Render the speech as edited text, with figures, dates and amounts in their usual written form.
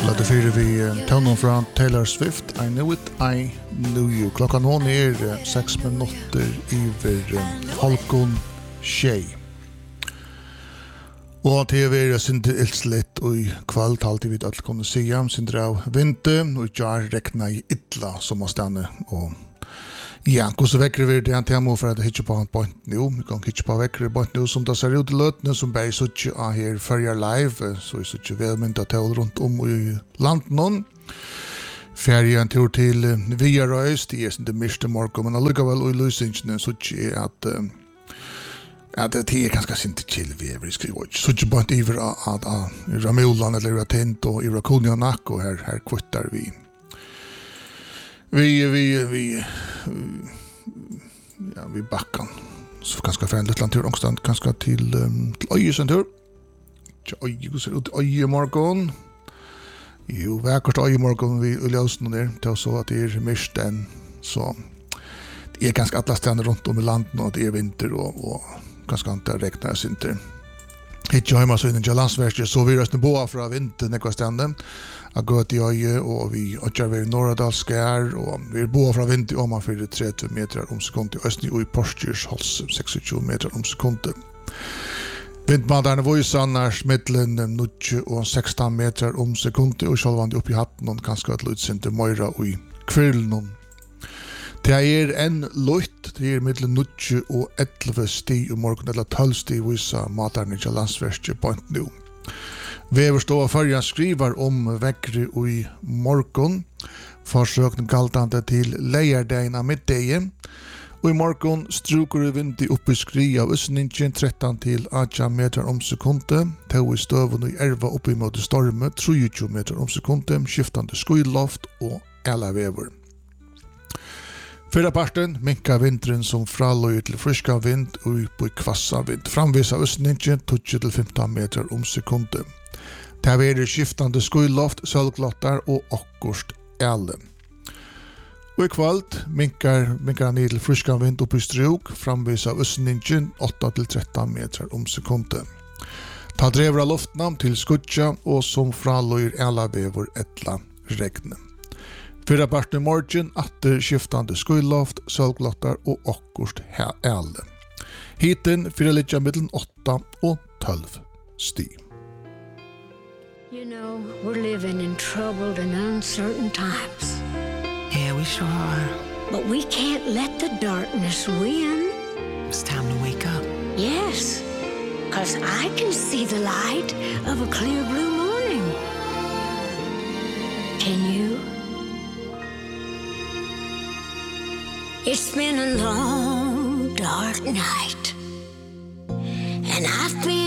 Lade fyrir vi tøvnen fra Taylor Swift, I Knew It, I Knew You. Klokkan hon 6 minutter iver halvgån tjej. Og TV sinter ildslitt og i kvalt alltid vidt alt kunne sige, sinter av vinte, og jar rekna i illa som må stande. Og ja, hvordan vekker vi det tema for at det hitcher på en point nå. Vi kan hitcher på vekker point nå som det ser ut i løtene, som bare suttje av her førjer live, så er suttje velmynda tål rundt om i landen. Ferien tur til Viarøys, det er sin det miste morgen, men allikevel og i løsingene suttje at det är ganska sint chill vi är skriver så inte bara över att Ramulan eller Tint och i Konjanak och här kvittar vi backar så ganska förändrat land tur också ganska till Öjesen tur. Öje ser ut Öje morgon. Jo, vackert Öje morgon vi lösen där till så att det är misten så det är ganska alla ställen runt om i landet och det är vinter och ganska inte räknas inte. Hittar hemma så in i landsverket så vi röstar på från vintern några ställen. Jag går till Öje och vi åker över Norradalskär och vi är på från vinter om man för 30 meter om sekund till östern och i Porsters hals 26 meter om sekund. Vindmadarna var ju annars mellan 9 och 16 meter om sekund och själva upp i hatten och ganska ett lutsinte Moira och i kvällen. Det är en lutt, det är mellan 9 och 11 stig i morgon eller 12 stig vissa matarna i landsverket på nu. Väverstå förra skriver om väckre i morgon. Försökning galtande till lejardagen av middagen. Och i morgon strukar det vind upp i skri av östningen 13 till 18 meter om sekunden. Tå i støven och erva upp i mot stormen 23 meter om sekunden. Skiftande skyloft och alla väver. Förra parten minkar vinteren som fralöjer till friska vind och på kvassa vind. Framvisa östningen 20 till 15 meter om sekunden. Det här är skiftande skyloft, sölglottar och akkurst älen. Och i kvalt minkar ner till friska vind upp i struk. Framvisa östningen 8 till 13 meter om sekunden. Ta drevra luftnam till skutja och som fralöjer alla väver ettla regnen. Fyra parten morgen, atter skiftande skyloft, sölglottar och akkurst älen. Hiten fyra litja mellan 8 och 12 stig. You know, we're living in troubled and uncertain times. Yeah, we sure are. But we can't let the darkness win. It's time to wake up. Yes, 'cause I can see the light of a clear blue morning. Can you? It's been a long, dark night, and I've been